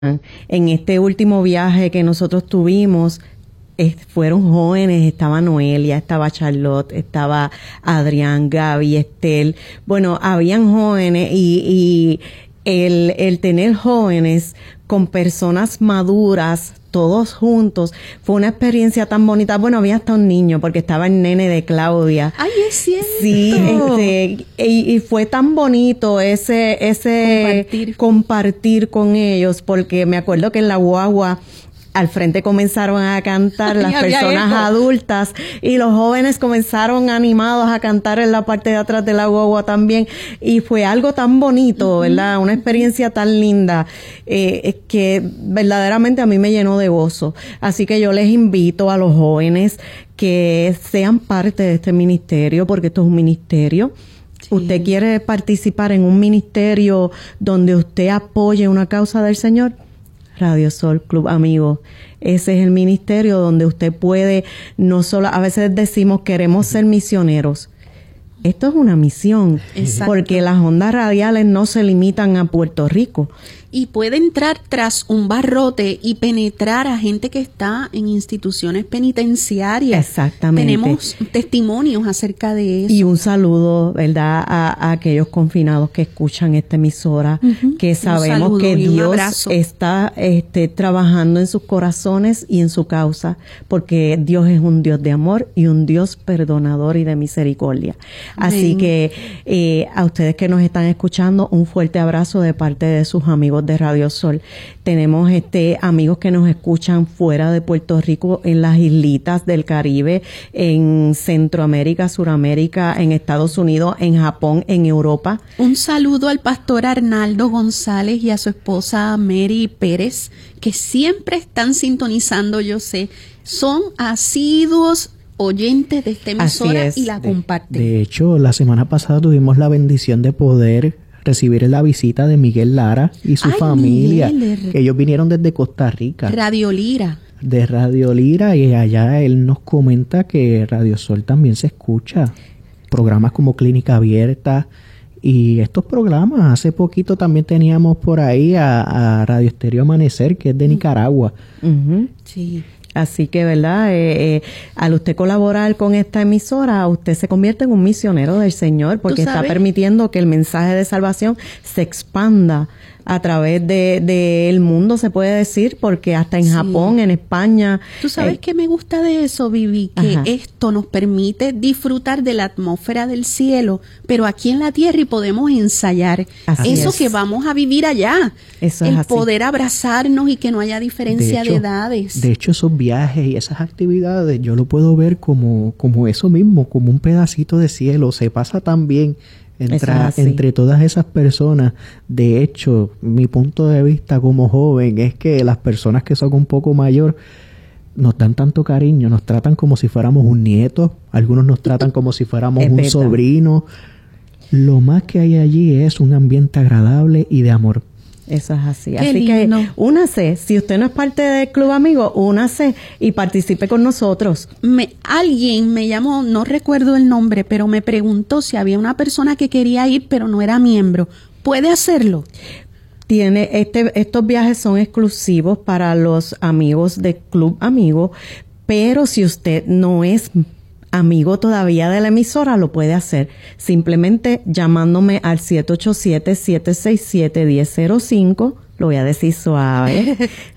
En este último viaje que nosotros tuvimos, fueron jóvenes, estaba Noelia, estaba Charlotte, estaba Adrián, Gaby, Estel. Bueno, habían jóvenes y el tener jóvenes con personas maduras, todos juntos, fue una experiencia tan bonita. Bueno, había hasta un niño, porque estaba el nene de Claudia. ¡Ay, es cierto! Sí, y fue tan bonito ese compartir con ellos, porque me acuerdo que en la guagua al frente comenzaron a cantar las personas adultas y los jóvenes comenzaron animados a cantar en la parte de atrás de la guagua también, y fue algo tan bonito, ¿verdad? Una experiencia tan linda que verdaderamente a mí me llenó de gozo. Así que yo les invito a los jóvenes que sean parte de este ministerio, porque esto es un ministerio. Sí. ¿Usted quiere participar en un ministerio donde usted apoye una causa del Señor? Radio Sol Club Amigos, ese es el ministerio donde usted puede, no solo, a veces decimos queremos ser misioneros. Esto es una misión. Exacto. Porque las ondas radiales no se limitan a Puerto Rico. Y puede entrar tras un barrote y penetrar a gente que está en instituciones penitenciarias. Exactamente. Tenemos testimonios acerca de eso. Y un saludo, ¿verdad?, a aquellos confinados que escuchan esta emisora, que sabemos que Dios está trabajando en sus corazones y en su causa, porque Dios es un Dios de amor y un Dios perdonador y de misericordia. Así que a ustedes que nos están escuchando, un fuerte abrazo de parte de sus amigos de Radio Sol. Tenemos amigos que nos escuchan fuera de Puerto Rico, en las islitas del Caribe, en Centroamérica, Suramérica, en Estados Unidos, en Japón, en Europa. Un saludo al pastor Arnaldo González y a su esposa Mary Pérez, que siempre están sintonizando, yo sé, son asiduos oyentes de esta emisora y la comparten. De hecho, la semana pasada tuvimos la bendición de poder recibir la visita de Miguel Lara y su familia, que ellos vinieron desde Costa Rica. Radio Lira. De Radio Lira, y allá él nos comenta que Radio Sol también se escucha. Programas como Clínica Abierta y estos programas. Hace poquito también teníamos por ahí a Radio Estéreo Amanecer, que es de Nicaragua. Sí. Así que, ¿verdad? Al usted colaborar con esta emisora, usted se convierte en un misionero del Señor, porque está permitiendo que el mensaje de salvación se expanda a través del mundo, se puede decir, porque hasta en Japón, en España. ¿Tú sabes qué me gusta de eso, Vivi? Que esto nos permite disfrutar de la atmósfera del cielo, pero aquí en la tierra, y podemos ensayar eso que vamos a vivir allá. Eso es el así. Poder abrazarnos y que no haya diferencia de edades. De hecho, esos viajes y esas actividades, yo lo puedo ver como eso mismo, como un pedacito de cielo. Se pasa tan bien entre todas esas personas. De hecho, mi punto de vista como joven es que las personas que son un poco mayor nos dan tanto cariño, nos tratan como si fuéramos un nieto, algunos nos tratan como si fuéramos un sobrino. Lo más que hay allí es un ambiente agradable y de amor. Eso es así. Así que únase. Si usted no es parte del Club Amigos, únase y participe con nosotros. Alguien me llamó, no recuerdo el nombre, pero me preguntó si había una persona que quería ir, pero no era miembro. ¿Puede hacerlo? Estos viajes son exclusivos para los amigos del Club Amigos, pero si usted no es amigo todavía de la emisora, lo puede hacer simplemente llamándome al 787-767-1005. Lo voy a decir suave.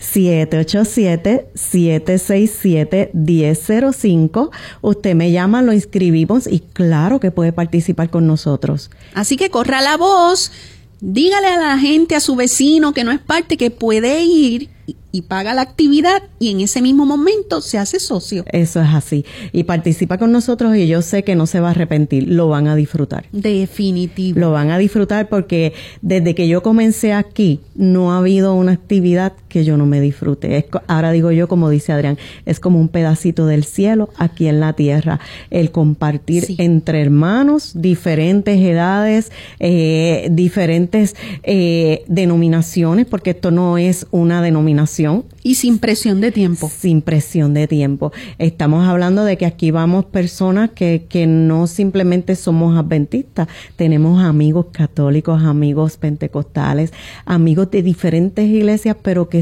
787-767-1005. Usted me llama, lo inscribimos y claro que puede participar con nosotros. Así que corra la voz, dígale a la gente, a su vecino que no es parte, que puede ir y paga la actividad y en ese mismo momento se hace socio. Eso es así. Y participa con nosotros y yo sé que no se va a arrepentir. Lo van a disfrutar. Definitivo. Lo van a disfrutar porque desde que yo comencé aquí no ha habido una actividad que yo no me disfrute. Ahora digo yo, como dice Adrián, es como un pedacito del cielo aquí en la tierra. El compartir entre hermanos, diferentes edades, diferentes denominaciones, porque esto no es una denominación contaminación. Y sin presión de tiempo. Sin presión de tiempo. Estamos hablando de que aquí vamos personas que no simplemente somos adventistas, tenemos amigos católicos, amigos pentecostales, amigos de diferentes iglesias, pero que